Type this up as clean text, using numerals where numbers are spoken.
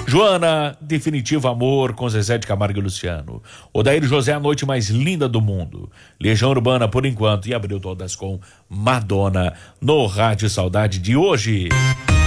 Joana, Definitivo Amor com Zezé de Camargo e Luciano. Odair José, A Noite Mais Linda do Mundo. Legião Urbana por enquanto, e abriu todas com Madonna no Rádio Saudade de hoje.